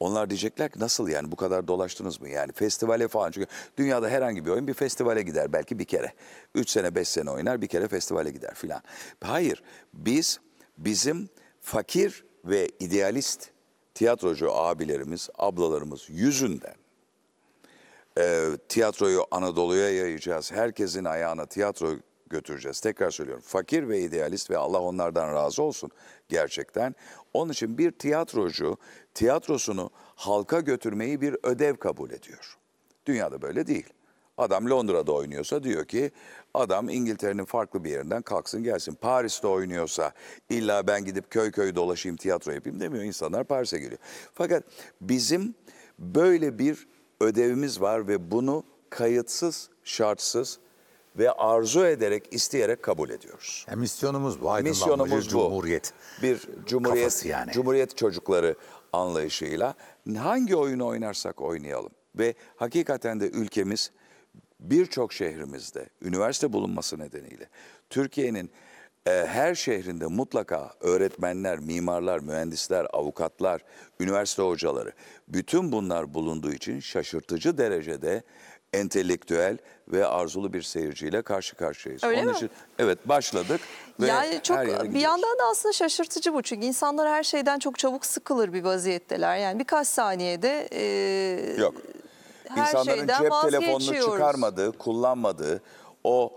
Onlar diyecekler ki nasıl yani bu kadar dolaştınız mı? Yani festivale falan. Çünkü dünyada herhangi bir oyun bir festivale gider belki bir kere. 3 sene 5 sene oynar bir kere festivale gider filan. Hayır bizim fakir ve idealist tiyatrocu abilerimiz, ablalarımız yüzünden tiyatroyu Anadolu'ya yayacağız. Herkesin ayağına tiyatro götüreceğiz. Tekrar söylüyorum. Fakir ve idealist ve Allah onlardan razı olsun gerçekten. Onun için bir tiyatrocu tiyatrosunu halka götürmeyi bir ödev kabul ediyor. Dünyada böyle değil. Adam Londra'da oynuyorsa diyor ki adam İngiltere'nin farklı bir yerinden kalksın gelsin. Paris'te oynuyorsa illa ben gidip köy köy dolaşayım tiyatro yapayım demiyor. İnsanlar Paris'e geliyor. Fakat bizim böyle bir ödevimiz var ve bunu kayıtsız, şartsız ve arzu ederek, isteyerek kabul ediyoruz. Yani misyonumuz bu. Misyonumuz Aydınlanmacı bu. Cumhuriyet. Bir Kafası yani. Cumhuriyet çocukları anlayışıyla hangi oyunu oynarsak oynayalım. Ve hakikaten de ülkemiz birçok şehrimizde üniversite bulunması nedeniyle Türkiye'nin her şehrinde mutlaka öğretmenler, mimarlar, mühendisler, avukatlar, üniversite hocaları bütün bunlar bulunduğu için şaşırtıcı derecede entelektüel ve arzulu bir seyirciyle karşı karşıyayız. Öyle Onun mi? için evet başladık ve Yani çok her yere bir gidiyoruz. yandan da aslında şaşırtıcı bu. Çünkü insanlar her şeyden çok çabuk sıkılır bir vaziyetteler. Yani birkaç saniyede Yok. her İnsanların şeyden cep telefonunu vazgeçiyoruz. çıkarmadığı, kullanmadığı o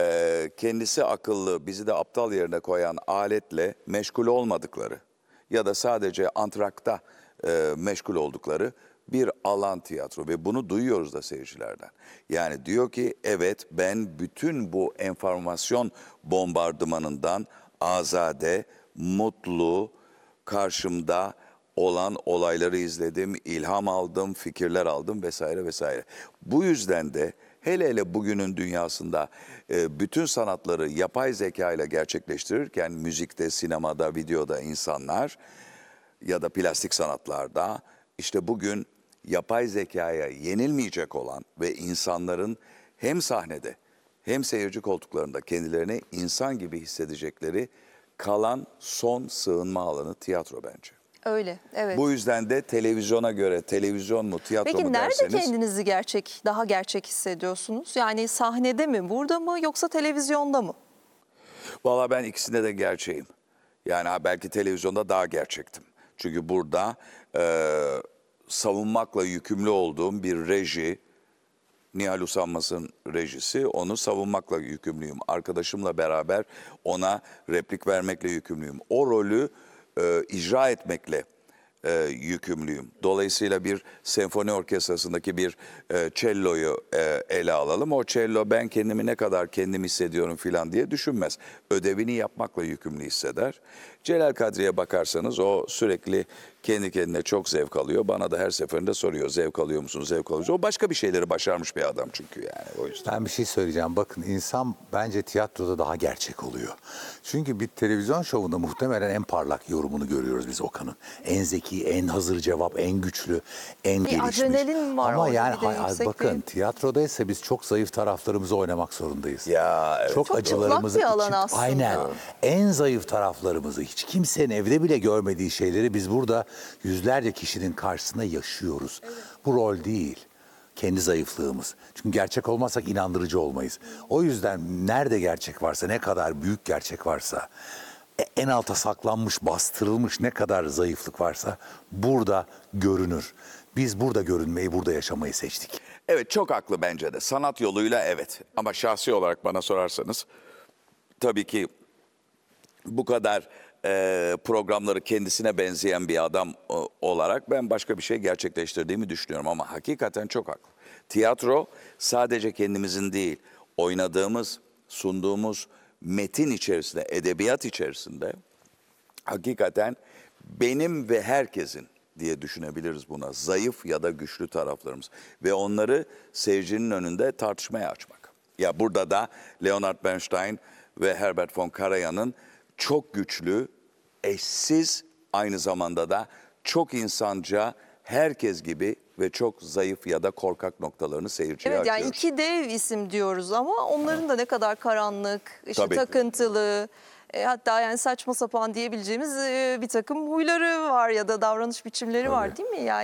kendisi akıllı bizi de aptal yerine koyan aletle meşgul olmadıkları ya da sadece antrakta meşgul oldukları bir alan tiyatro ve bunu duyuyoruz da seyircilerden. Yani diyor ki evet ben bütün bu enformasyon bombardımanından azade, mutlu, karşımda olan olayları izledim, ilham aldım, fikirler aldım vesaire vesaire. Bu yüzden de hele hele bugünün dünyasında bütün sanatları yapay zeka ile gerçekleştirirken müzikte, sinemada, videoda insanlar ya da plastik sanatlarda işte bugün yapay zekaya yenilmeyecek olan ve insanların hem sahnede hem seyirci koltuklarında kendilerini insan gibi hissedecekleri kalan son sığınma alanı tiyatro bence. Öyle, evet. Bu yüzden de televizyona göre televizyon mu tiyatro Peki mu nerede derseniz. kendinizi daha gerçek hissediyorsunuz? Yani sahnede mi, burada mı yoksa televizyonda mı? Valla ben ikisinde de gerçeğim. Yani belki televizyonda daha gerçektim. Çünkü burada savunmakla yükümlü olduğum bir reji, Nihal Usanmas'ın rejisi, onu savunmakla yükümlüyüm. Arkadaşımla beraber ona replik vermekle yükümlüyüm. O rolü icra etmekle yükümlüyüm. Dolayısıyla bir senfoni orkestrasındaki bir cello'yu ele alalım. O cello ben kendimi ne kadar kendim hissediyorum filan diye düşünmez. Ödevini yapmakla yükümlü hisseder. Celal Kadri'ye bakarsanız o sürekli kendi kendine çok zevk alıyor. Bana da her seferinde soruyor zevk alıyor musun, zevk alıyor musun? O başka bir şeyleri başarmış bir adam çünkü yani o yüzden. Ben bir şey söyleyeceğim. Bakın insan bence tiyatroda daha gerçek oluyor. Çünkü bir televizyon şovunda muhtemelen en parlak yorumunu görüyoruz biz Okan'ın. En zeki, en hazır cevap, en güçlü, en gelişmiş. Adrenalin var Ama orada, yani bir de yüksek bakın bir- tiyatroda ise biz çok zayıf taraflarımızı oynamak zorundayız. Ya evet. Çok acılarımızı mutlak bir alan aslında. Aynen. En zayıf taraflarımızı hiç kimsenin evde bile görmediği şeyleri biz burada yüzlerce kişinin karşısında yaşıyoruz. Bu rol değil. Kendi zayıflığımız. Çünkü gerçek olmazsak inandırıcı olmayız. O yüzden nerede gerçek varsa, ne kadar büyük gerçek varsa, en alta saklanmış, bastırılmış ne kadar zayıflık varsa burada görünür. Biz burada görünmeyi, burada yaşamayı seçtik. Evet çok haklı bence de. Sanat yoluyla evet. Ama şahsi olarak bana sorarsanız tabii ki bu kadar programları kendisine benzeyen bir adam olarak ben başka bir şey gerçekleştirdiğimi düşünüyorum. Ama hakikaten çok haklı. Tiyatro sadece kendimizin değil, oynadığımız, sunduğumuz metin içerisinde, edebiyat içerisinde hakikaten benim ve herkesin diye düşünebiliriz buna. Zayıf ya da güçlü taraflarımız ve onları seyircinin önünde tartışmaya açmak. Ya burada da Leonard Bernstein ve Herbert von Karajan'ın çok güçlü, eşsiz aynı zamanda da çok insanca herkes gibi ve çok zayıf ya da korkak noktalarını seyirciye Evet, yani açıyoruz. iki dev isim diyoruz ama onların da ne kadar karanlık, işte Tabii. takıntılı, hatta yani saçma sapan diyebileceğimiz bir takım huyları var ya da davranış biçimleri var değil mi? Yani